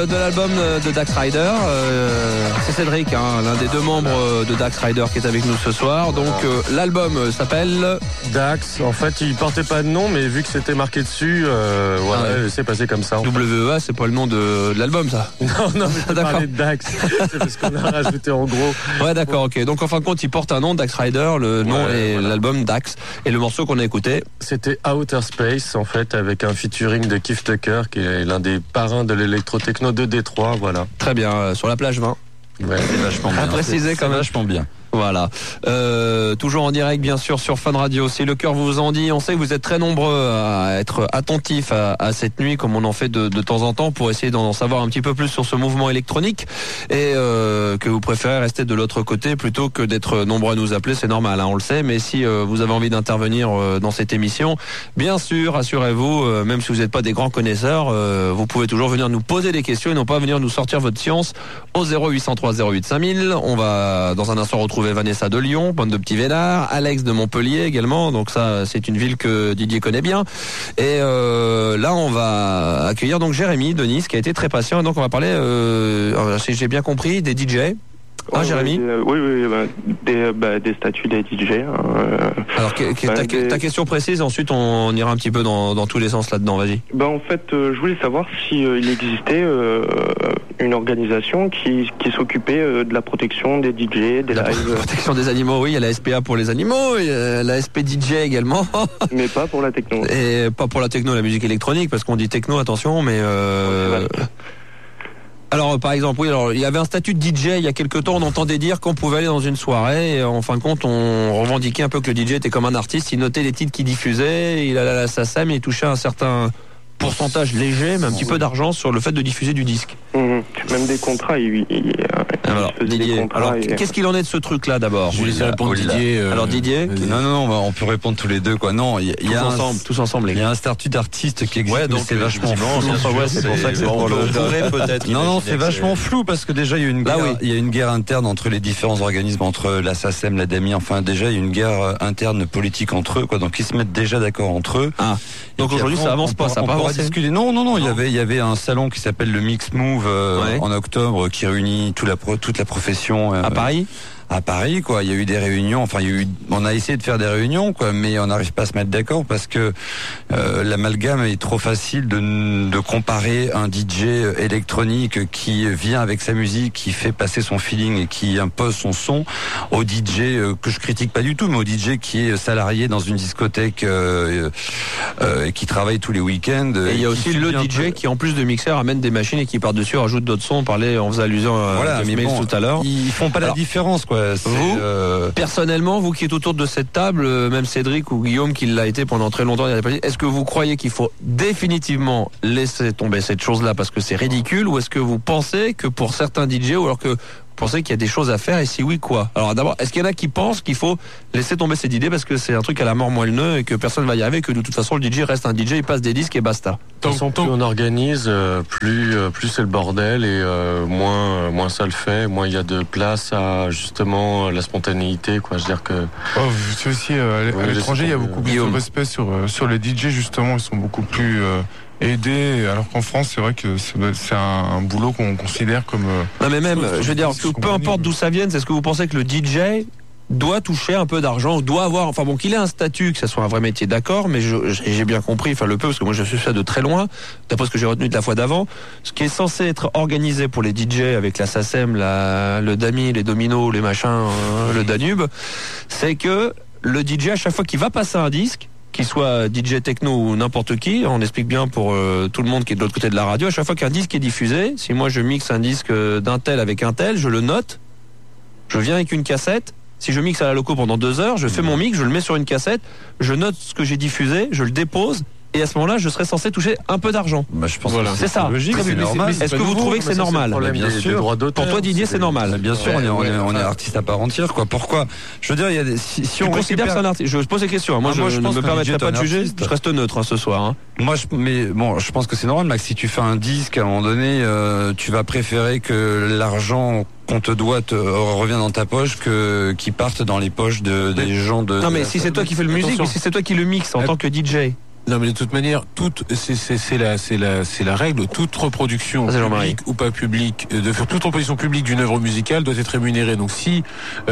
de l'album de Dax Rider. C'est Cédric, l'un des 2 membres de Dax Rider qui est avec nous ce soir. Donc l'album s'appelle Dax. En fait, il portait pas de nom, mais vu que c'était marqué dessus, c'est passé comme ça. WEA, c'est pas le nom de l'album, ça? Non, mais je parlais de Dax. C'est parce qu'on a rajouté en gros. Ouais, d'accord, ok. Donc en fin de compte, il porte un nom, Dax Rider, le nom et l'album Dax. Et le morceau qu'on a écouté, c'était Outer Space, en fait, avec un featuring de Keith Tucker, qui est l'un des parrains de l'électro-techno de Détroit, voilà. Très bien, sur la plage 20. Ouais, c'est vachement bien. À préciser quand même. Vachement bien. Voilà. Toujours en direct, bien sûr, sur Fun Radio. Si le cœur vous en dit, on sait que vous êtes très nombreux à être attentifs à cette nuit, comme on en fait de temps en temps, pour essayer d'en savoir un petit peu plus sur ce mouvement électronique, et que vous préférez rester de l'autre côté plutôt que d'être nombreux à nous appeler, c'est normal, on le sait. Mais si vous avez envie d'intervenir dans cette émission, bien sûr, assurez-vous, même si vous n'êtes pas des grands connaisseurs, vous pouvez toujours venir nous poser des questions et non pas venir nous sortir votre science au 0803 08 5000. On va dans un instant retrouver Vanessa de Lyon, bande de petits vénards, Alex de Montpellier également, donc ça c'est une ville que Didier connaît bien. Et là on va accueillir donc Jérémy de Nice qui a été très patient, et donc on va parler, si j'ai bien compris, des DJ. Jérémy. Oui, des statuts des DJ. Alors, ta question précise, ensuite on ira un petit peu dans tous les sens là-dedans, vas-y. En fait, je voulais savoir si il existait une organisation qui s'occupait de la protection des DJ, des lives. La protection des animaux, oui, il y a la SPA pour les animaux, il y a la SP DJ également. Mais pas pour la techno. Et pas pour la techno, la musique électronique, parce qu'on dit techno, attention, mais... Alors, par exemple, oui, alors, il y avait un statut de DJ il y a quelques temps, on entendait dire qu'on pouvait aller dans une soirée, et en fin de compte, on revendiquait un peu que le DJ était comme un artiste, il notait les titres qu'il diffusait, il allait à la SACEM, il touchait un certain pourcentage léger, mais un petit peu d'argent sur le fait de diffuser du disque. Même des contrats, alors, Didier, qu'est-ce qu'il en est de ce truc-là d'abord? Je vais laisser répondre Didier. Alors Didier, non, on peut répondre tous les deux, quoi. Non, tous ensemble. Il y a un statut d'artiste qui existe, donc c'est vachement flou. C'est pour ça que c'est pour le peut-être. Non, c'est vachement flou parce que déjà il y a une guerre interne entre les différents organismes, entre la SACEM, la DAMI. Enfin, déjà il y a une guerre interne politique entre eux, quoi. Donc ils se mettent déjà d'accord entre eux. Donc aujourd'hui ça avance pas, ça n'a pas avancé. Discuter. Non, il y avait un salon qui s'appelle le Mix Move en octobre qui réunit toute la profession à Paris. À Paris, quoi. Il y a eu des réunions. Enfin, on a essayé de faire des réunions, quoi, mais on n'arrive pas à se mettre d'accord parce que l'amalgame est trop facile de comparer un DJ électronique qui vient avec sa musique, qui fait passer son feeling et qui impose son son, au DJ que je critique pas du tout, mais au DJ qui est salarié dans une discothèque et qui travaille tous les week-ends. Et il y a aussi le DJ qui, en plus de mixer, amène des machines et qui par-dessus rajoute d'autres sons. On faisait allusion à tout à l'heure. Ils font pas la différence, quoi. Vous, personnellement, vous qui êtes autour de cette table, même Cédric ou Guillaume qui l'a été pendant très longtemps, est-ce que vous croyez qu'il faut définitivement laisser tomber cette chose-là parce que c'est ridicule, ou est-ce que vous pensez que pour certains DJ, ou alors que vous pensez qu'il y a des choses à faire, et si oui, quoi? Alors d'abord, est-ce qu'il y en a qui pensent qu'il faut laisser tomber cette idée parce que c'est un truc à la mort moelleux et que personne va y arriver, que de toute façon le DJ reste un DJ, il passe des disques et basta? Plus on organise, plus c'est le bordel, et moins ça le fait, moins il y a de place à justement la spontanéité, quoi. Je veux dire que... c'est aussi à l'étranger, il y a beaucoup plus de respect sur les DJ, justement, ils sont beaucoup plus... aider, alors qu'en France c'est vrai que c'est un boulot qu'on considère comme... Non mais même, je veux dire, peu importe d'où ça vienne, est-ce que vous pensez que le DJ doit toucher un peu d'argent, doit avoir, enfin bon, qu'il ait un statut, que ça soit un vrai métier, d'accord, mais j'ai bien compris, enfin le peu, parce que moi je suis ça de très loin, d'après ce que j'ai retenu de la fois d'avant, ce qui est censé être organisé pour les DJ avec la SACEM, le DAMI, les Dominos, les machins, le Danube, c'est que le DJ, à chaque fois qu'il va passer un disque, qu'il soit DJ techno ou n'importe qui, on explique bien pour tout le monde qui est de l'autre côté de la radio, à chaque fois qu'un disque est diffusé, si moi je mixe un disque d'un tel avec un tel, je le note, je viens avec une cassette, si je mixe à la loco pendant 2 heures, je fais mon mix, je le mets sur une cassette, je note ce que j'ai diffusé, je le dépose, et à ce moment-là, je serais censé toucher un peu d'argent. Je pense que c'est ça. Logique, c'est normal. Est-ce que vous trouvez que c'est normal? Bien sûr. Pour toi, Didier, c'est normal. Bien sûr, on est artiste à part entière, quoi. Pourquoi? Je veux dire, il y a si on considère que c'est un artiste. Je pose des questions. Moi, je ne me permettrai pas de juger. Je reste neutre ce soir. Je pense que c'est normal, Max. Si tu fais un disque, à un moment donné, tu vas préférer que l'argent qu'on te doit revient dans ta poche qui parte dans les poches des gens de... Non, mais si c'est toi qui fais le musique, mais si c'est toi qui le mixe en tant que DJ, Non, mais de toute manière, c'est la règle. Toute reproduction publique ou pas publique, toute reproduction publique d'une œuvre musicale doit être rémunérée. Donc si,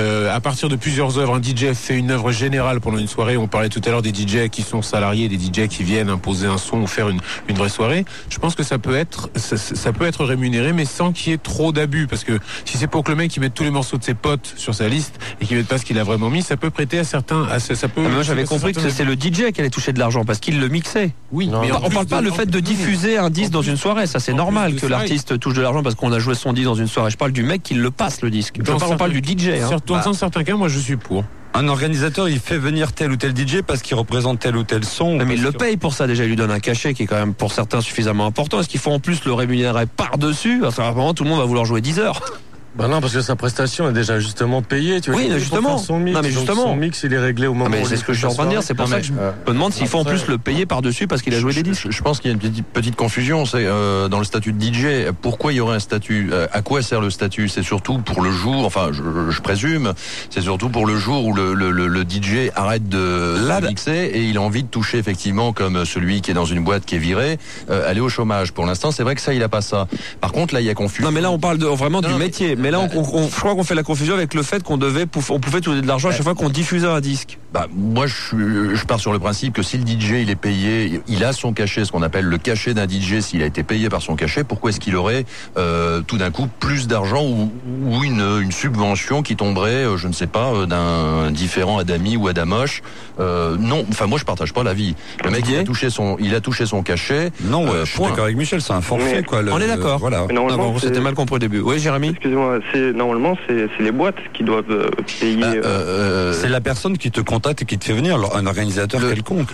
à partir de plusieurs œuvres, un DJ fait une œuvre générale pendant une soirée, on parlait tout à l'heure des DJ qui sont salariés, des DJ qui viennent imposer un son ou faire une vraie soirée. Je pense que ça peut être rémunéré, mais sans qu'il y ait trop d'abus, parce que si c'est pour que le mec il mette tous les morceaux de ses potes sur sa liste et qu'il mette pas ce qu'il a vraiment mis, ça peut prêter à certains. Moi j'avais compris que c'est le DJ qui allait toucher de l'argent parce qu'il le mixait. Oui, mais on parle pas le fait de diffuser un disque dans une soirée, ça c'est normal que l'artiste touche de l'argent parce qu'on a joué son disque dans une soirée. Je parle du mec qui le passe le disque. On parle du DJ. Dans certains cas, moi je suis pour. Un organisateur, il fait venir tel ou tel DJ parce qu'il représente tel ou tel son. Mais il le paye pour ça déjà, il lui donne un cachet qui est quand même pour certains suffisamment important. Est-ce qu'il faut en plus le rémunérer par-dessus? Parce qu'apparemment tout le monde va vouloir jouer 10 heures. Bah non, parce que sa prestation est déjà justement payée. Tu vois, oui, mais justement. Son mix, non, mais justement. Son mix, il est réglé au moment où c'est ce que je suis en train de dire. C'est pour ça que je me demande s'il faut en plus le payer par-dessus parce qu'il a joué des disques. Je pense qu'il y a une petite confusion. C'est dans le statut de DJ. Pourquoi il y aurait un statut? À quoi sert le statut? C'est surtout pour le jour. Enfin, je présume. C'est surtout pour le jour où le DJ arrête de mixer et il a envie de toucher effectivement comme celui qui est dans une boîte qui est viré, aller au chômage. Pour l'instant, c'est vrai que ça, il a pas ça. Par contre, là, il y a confusion. Non, mais là, on parle vraiment du métier. Mais là, je crois qu'on fait la confusion avec le fait qu'on pouvait toucher de l'argent à chaque fois qu'on diffusait un disque. Moi, je pars sur le principe que si le DJ il est payé, il a son cachet, ce qu'on appelle le cachet d'un DJ. S'il a été payé par son cachet, pourquoi est-ce qu'il aurait tout d'un coup plus d'argent ou une subvention qui tomberait, je ne sais pas, d'un différent Adami ou Adamoche? Non, enfin moi je partage pas l'avis. Le mec il a touché son cachet. Non, je suis d'accord avec Michel, c'est un forfait quoi. On est d'accord. Voilà. C'était mal compris au début. Oui, Jérémy. Excusez-moi, normalement c'est les boîtes qui doivent payer. C'est la personne qui te contacte et qui te fait venir, un organisateur quelconque.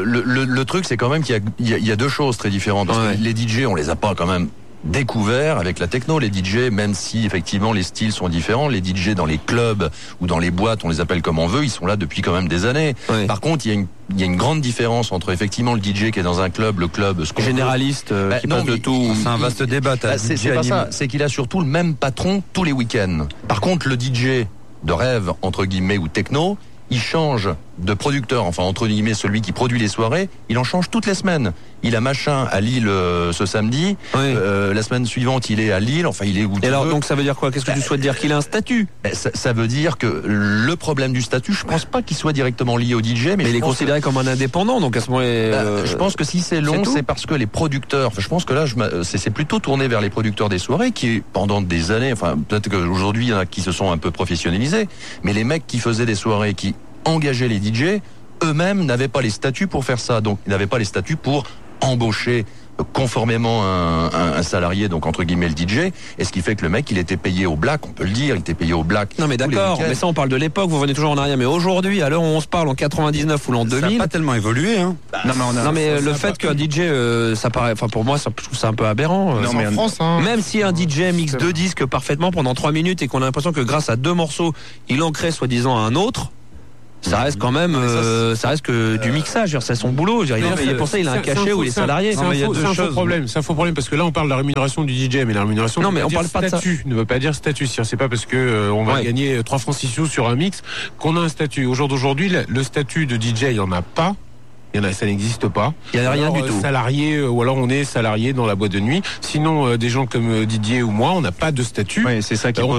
Le truc, c'est quand même qu'il y a deux choses très différentes. Parce que les DJ, on les a pas quand même découvert avec la techno. Les DJ, même si effectivement les styles sont différents, les DJ dans les clubs ou dans les boîtes, on les appelle comme on veut, ils sont là depuis quand même des années. Oui. Par contre, il y a une grande différence entre effectivement le DJ qui est dans un club, le club généraliste qui passe de tout. C'est un vaste débat. C'est pas ça. C'est qu'il a surtout le même patron tous les week-ends. Par contre, le DJ de rêve entre guillemets ou techno, il change de producteur, enfin entre guillemets celui qui produit les soirées, il en change toutes les semaines. Il a machin à Lille ce samedi, la semaine suivante il est à Lille, enfin il est où. Et alors donc ça veut dire quoi? Qu'est-ce que tu souhaites dire? Qu'il a un statut? Ça veut dire que le problème du statut, je pense pas qu'il soit directement lié au DJ, mais il est considéré comme un indépendant, donc à ce moment-là. Je pense que si c'est long, c'est parce que les producteurs. Enfin, je pense que là, c'est plutôt tourné vers les producteurs des soirées qui, pendant des années, enfin peut-être qu'aujourd'hui il y en a qui se sont un peu professionnalisés, mais les mecs qui faisaient des soirées, qui engageaient les DJ, eux-mêmes n'avaient pas les statuts pour faire ça, donc ils n'avaient pas les statuts pour embaucher conformément un salarié, donc entre guillemets le DJ, et ce qui fait que le mec il était payé au black, on peut le dire, il était payé au black. Non mais d'accord, mais ça on parle de l'époque, vous venez toujours en arrière, mais aujourd'hui, à l'heure où on se parle, en 99 ou en 2000, ça n'a pas tellement évolué, hein. Non mais le fait qu'un DJ, ça paraît, enfin pour moi, je trouve ça un peu aberrant. Non, mais en France, hein, même si un DJ mixe deux disques parfaitement pendant 3 minutes et qu'on a l'impression que grâce à 2 morceaux, il en crée soi-disant un autre. Ça reste quand même, ça reste que du mixage. C'est son boulot. Il est payé pour ça. Il a un cachet où il est salarié. C'est un faux problème. C'est un faux problème parce que là on parle de la rémunération du DJ, mais la rémunération. Non, mais on parle pas de statut. Ne veut pas dire statut. C'est pas parce que on va gagner 3 francs 6 sous sur un mix qu'on a un statut. Au jour d'aujourd'hui, le statut de DJ, il y en a pas. Ça n'existe pas. Il n'y a rien du tout. Salarié, ou alors on est salarié dans la boîte de nuit. Sinon, des gens comme Didier ou moi, on n'a pas de statut. Oui, c'est ça qui pose.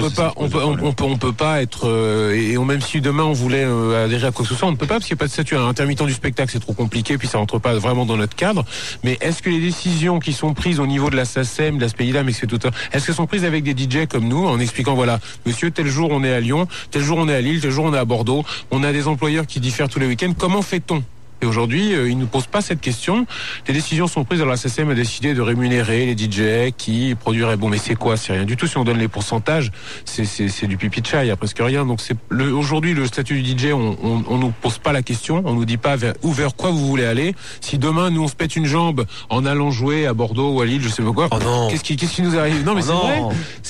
On peut pas être. Et même si demain on voulait adhérer à quoi que ce soit, on ne peut pas parce qu'il n'y a pas de statut. Un intermittent du spectacle, c'est trop compliqué, puis ça rentre pas vraiment dans notre cadre. Mais est-ce que les décisions qui sont prises au niveau de la SACEM, de la SPIDAM, etc., est-ce qu'elles sont prises avec des DJ comme nous, en expliquant voilà, monsieur, tel jour on est à Lyon, tel jour on est à Lille, tel jour on est à Bordeaux, on a des employeurs qui diffèrent tous les week-ends. Comment fait-on? Et aujourd'hui, ils ne nous posent pas cette question. Les décisions sont prises. Alors la SACEM a décidé de rémunérer les DJ qui produiraient. Bon, mais c'est quoi? C'est rien du tout. Si on donne les pourcentages, c'est du pipi de chat. Il y a presque rien. Donc aujourd'hui, le statut du DJ, on nous pose pas la question. On nous dit pas vers quoi vous voulez aller. Si demain nous on se pète une jambe en allant jouer à Bordeaux ou à Lille, je sais pas quoi. Oh non. Qu'est-ce qui nous arrive? Non, mais c'est vrai.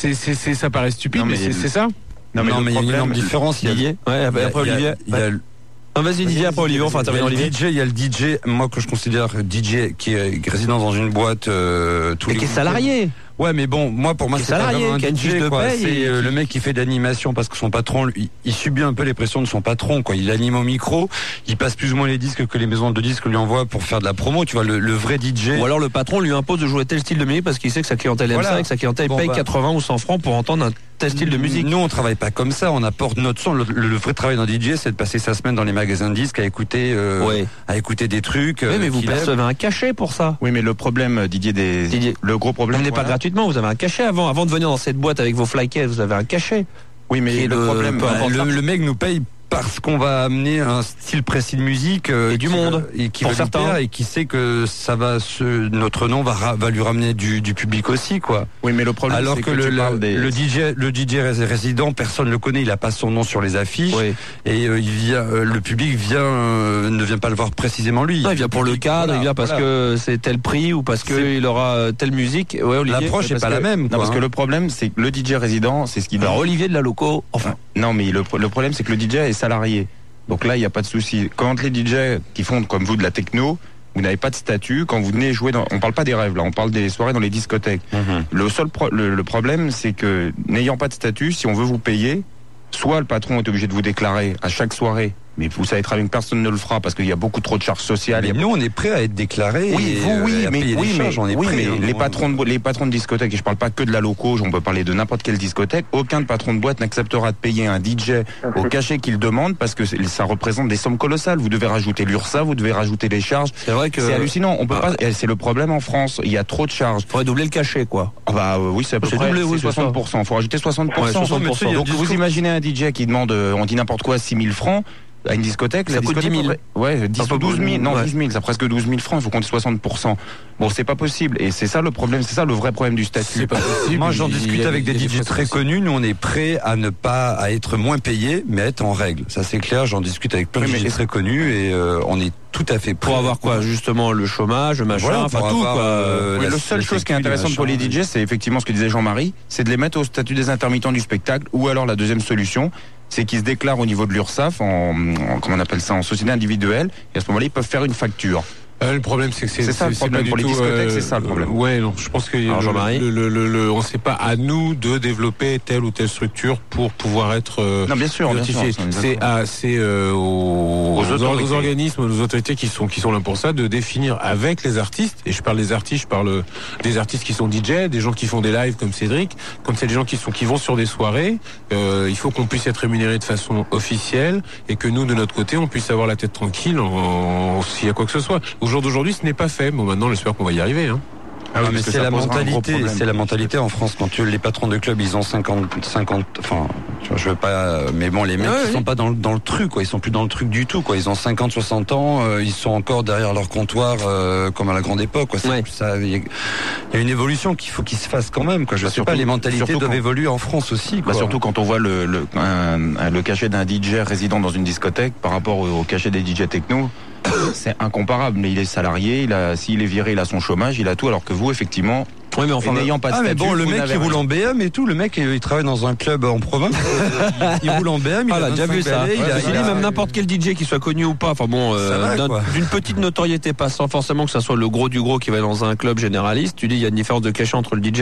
Ça paraît stupide, mais c'est ça. Non, mais il y a une énorme différence. Didier. Ouais. Après Olivier. Vas-y Didier, après Olivier, enfin intervenir Olivier. Il y a le DJ, moi que je considère DJ qui est résident dans une boîte tous les qui est salarié. Ouais, mais bon, moi, pour moi, c'est pas vraiment un DJ, quoi. C'est le mec qui fait de l'animation parce que son patron, il subit un peu les pressions de son patron, quoi. Il anime au micro, il passe plus ou moins les disques que les maisons de disques lui envoient pour faire de la promo, tu vois, le vrai DJ. Ou alors le patron lui impose de jouer tel style de musique parce qu'il sait que sa clientèle aime ça et que sa clientèle paye 80 ou 100 francs pour entendre un tel style de musique. Nous, on travaille pas comme ça, on apporte notre son. Le vrai travail d'un DJ, c'est de passer sa semaine dans les magasins de disques à écouter des trucs. Oui, mais vous percevez un cachet pour ça. Oui, mais le problème, Didier, le gros problème. Vous n'êtes pas gratuitement, vous avez un cachet avant de venir dans cette boîte avec vos flycases, vous avez un cachet. Oui, mais le problème, le mec nous paye parce qu'on va amener un style précis de musique et du monde et qui pour certains et qui sait que ça va notre nom va lui ramener du public aussi, quoi. Oui, mais le problème, alors c'est que le DJ résident, personne le connaît, il a pas son nom sur les affiches et le public ne vient pas le voir précisément lui. Non, il vient pour le cadre, il vient parce que c'est tel prix ou parce que il aura telle musique. Ouais, Olivier, l'approche est pas la même, quoi. Non, parce que le problème, c'est que le DJ résident, c'est ce qu'il alors Olivier de la Loco, enfin. Non, mais le problème, c'est que le DJ est salarié. Donc là, il n'y a pas de souci. Quand les DJ qui font comme vous de la techno, vous n'avez pas de statut. Quand vous venez jouer on parle pas des rêves là, on parle des soirées dans les discothèques. Le seul le problème, c'est que n'ayant pas de statut, si on veut vous payer, soit le patron est obligé de vous déclarer à chaque soirée. Mais vous savez très bien que personne ne le fera parce qu'il y a beaucoup trop de charges sociales. Mais nous, on est prêt à être déclarés. Oui, mais les patrons de discothèques, et je parle pas que de la loco, on peut parler de n'importe quelle discothèque, aucun patron de boîte n'acceptera de payer un DJ au cachet qu'il demande parce que ça représente des sommes colossales. Vous devez rajouter l'URSSAF, vous devez rajouter les charges. C'est vrai que c'est hallucinant. On peut pas. C'est le problème en France. Il y a trop de charges. Faudrait doubler le cachet, quoi. Oui, c'est à peu près 60%. Faut rajouter 60%. Ouais, 60%. Donc vous imaginez un DJ qui demande, on dit n'importe quoi, 6 000 francs. À une discothèque, ça coûte 10 000. Ouais, 10 ou 12 000. Non, 12 000, ça presque 12 000 francs, il faut compter 60%. Bon, c'est pas possible. Et c'est ça le problème, c'est ça le vrai problème du statut. C'est pas possible. Moi, j'en discute avec des DJ très connus. Nous, on est prêts à ne pas, à être moins payés, mais à être en règle. Ça, c'est clair. J'en discute avec plein de DJ très connus et on est tout à fait prêts. Pour avoir quoi? Justement, le chômage, le machin, enfin tout, quoi. La seule chose qui est intéressante pour les DJ, c'est effectivement ce que disait Jean-Marie, c'est de les mettre au statut des intermittents du spectacle, ou alors la deuxième solution, c'est qu'ils se déclarent au niveau de l'URSSAF comment on appelle ça, en société individuelle, et à ce moment-là, ils peuvent faire une facture. Le problème, c'est que c'est ça le problème pour les discothèques, c'est ça le problème. Ouais, non, je pense que on sait pas à nous de développer telle ou telle structure pour pouvoir être notifié. C'est aux organismes, aux autorités qui sont là pour ça, de définir avec les artistes. Et je parle des artistes, je parle des artistes qui sont DJ, des gens qui font des lives comme Cédric, comme c'est des gens qui vont sur des soirées. Il faut qu'on puisse être rémunéré de façon officielle et que nous, de notre côté, on puisse avoir la tête tranquille s'il y a quoi que ce soit. Au jour d'aujourd'hui, ce n'est pas fait. Bon, maintenant, j'espère qu'on va y arriver. Mais c'est la mentalité en France. Quand les patrons de club, ils ont 50, enfin, je veux pas, mais bon, les mecs, ils sont pas dans le truc, quoi. Ils sont plus dans le truc du tout, quoi. Ils ont 50, 60 ans, ils sont encore derrière leur comptoir, comme à la grande époque, quoi. Il y a une évolution qu'il faut qu'il se fasse quand même, quoi. Je sais pas, les mentalités doivent évoluer en France aussi, quoi. Surtout quand on voit le cachet d'un DJ résident dans une discothèque par rapport au cachet des DJ techno. C'est incomparable, mais il est salarié, s'il est viré, il a son chômage, il a tout, alors que vous, effectivement, n'ayant pas de statut, mais bon, le mec qui roule en BM et tout, le mec il travaille dans un club en province, il roule en BM, il a déjà vu ça. Même n'importe quel DJ qui soit connu ou pas, enfin bon, d'une petite notoriété, pas sans forcément que ça soit le gros du gros qui va dans un club généraliste. Tu dis il y a une différence de cachet entre le DJ